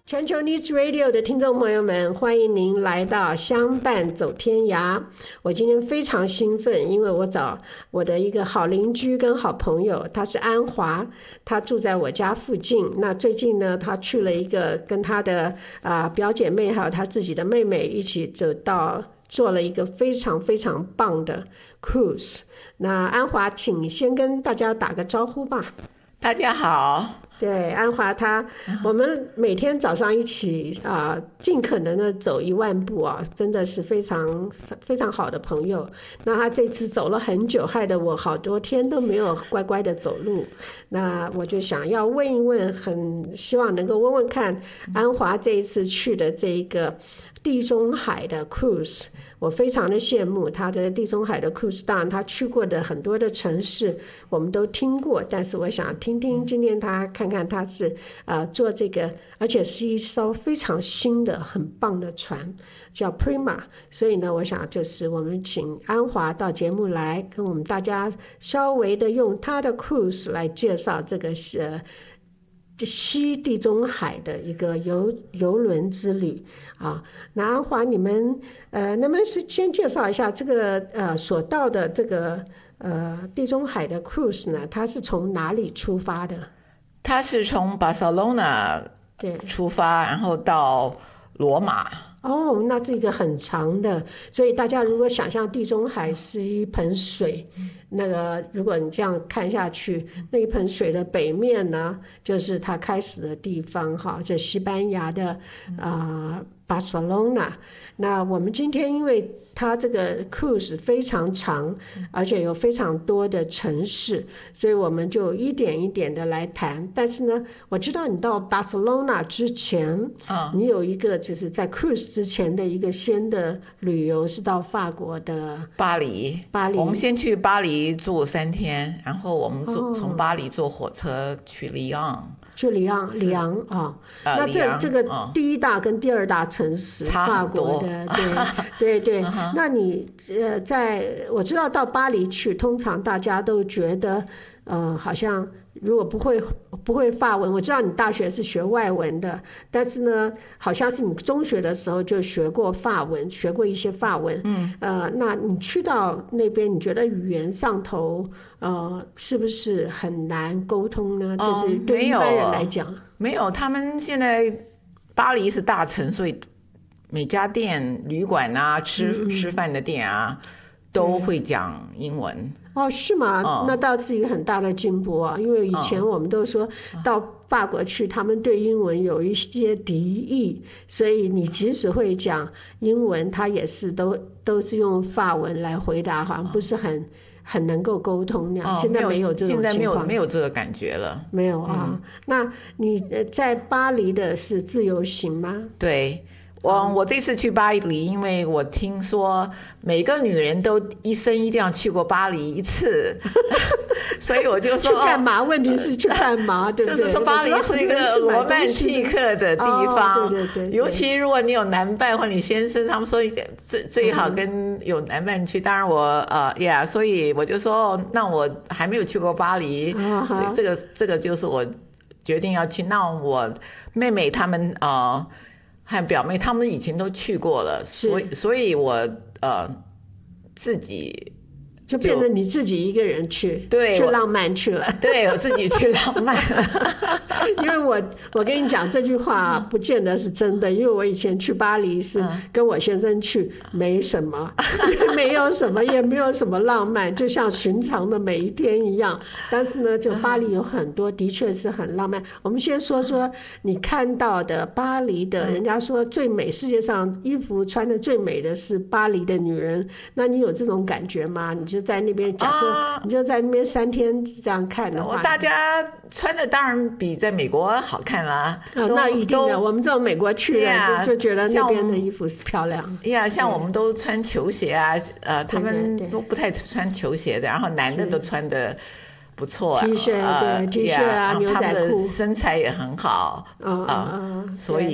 全球 News Radio 的听众朋友们，欢迎您来到相伴走天涯。我今天非常兴奋，因为我找我的一个好邻居跟好朋友，他是安华，他住在我家附近。那最近呢，他去了一个跟他的表姐妹还有他自己的妹妹一起做了一个非常非常棒的 cruise。那安华，请先跟大家打个招呼吧。 大家好。 对，安华我们每天早上一起尽可能的走1万步啊，真的是非常非常好的朋友。那他这次走了很久，害得我好多天都没有乖乖的走路。那我就想要问一问，很希望能够问问看安华这一次去的这一个地中海的 cruise， 我非常的羡慕他的地中海的 cruise。当然他去过的很多的城市我们都听过，但是我想听听今天他看看他是做这个，而且是一艘非常新的很棒的船，叫 Prima。 所以呢，我想就是我们请安华到节目来跟我们大家稍微的用他的 cruise 来介绍这个西地中海的一个游轮之旅啊。那安华，你们能不能是先介绍一下这个所到的这个地中海的 cruise 呢？它是从哪里出发的？ 它是从巴塞罗那出发，然后到罗马。 哦，那是一个很长的，所以大家如果想象地中海是一盆水，那个如果你这样看下去，那一盆水的北面呢，就是它开始的地方哈，就西班牙的巴塞罗那。那我们今天因为它这个 cruise 非常长，而且有非常多的城市，所以我们就一点一点的来谈。但是呢，我知道你到巴塞罗那之前，你有一个就是在 cruise 之前的一个先的旅游是到法国的巴黎。 我们先去巴黎住3天，然后我们从巴黎坐火车去里昂。 里昂啊，那这个第一大跟第二大城市，法国的，对。那你我知道到巴黎去，通常大家都觉得好像如果不会法文，我知道你大学是学外文的，但是呢，好像是你中学的时候就学过法文，学过一些法文。那你去到那边，你觉得语言上头是不是很难沟通呢？就是对一般人来讲， 没有。他们现在巴黎是大城，所以每家店、旅馆啊、吃饭的店啊，都会讲英文。 是吗？那倒是一个很大的进步啊，因为以前我们都说到法国去，他们对英文有一些敌意，所以你即使会讲英文，他也是都是用法文来回答，好像不是很能够沟通那样。现在没有这种情况， 现在没有这个感觉了。 没有啊。那你在巴黎的是自由行吗？ 对。我这次去巴黎，因为我听说每个女人都一生一定要去过巴黎一次，所以我就说去干嘛？问题是去干嘛？对不对？ 就是说巴黎是一个罗曼蒂克的地方， 对。 尤其如果你有男伴或你先生，他们说最好跟有男伴去。当然所以我就说那我还没有去过巴黎，所以这个就是我决定要去。那我妹妹他们和表妹他们以前都去过了，所以我自己就变成你自己一个人去， 对， 去浪漫去了。 对，我自己去浪漫了。 因为我跟你讲这句话不见得是真的，因为我以前去巴黎是跟我先生去，没什么，没有什么，也没有什么浪漫，就像寻常的每一天一样。但是呢，就巴黎有很多的确是很浪漫。我们先说说你看到的巴黎的，人家说最美，世界上衣服穿的最美的是巴黎的女人。那你有这种感觉吗？你就在那边，假设你就在那边3天这样看的话， 大家穿的当然比在美国好看啦。 那一定的，我们这种美国去人就觉得那边的衣服是漂亮。 像我们都穿球鞋啊，他们都不太穿球鞋的，然后男的都穿的不错啊， T 恤啊，牛仔裤， 他们的身材也很好所以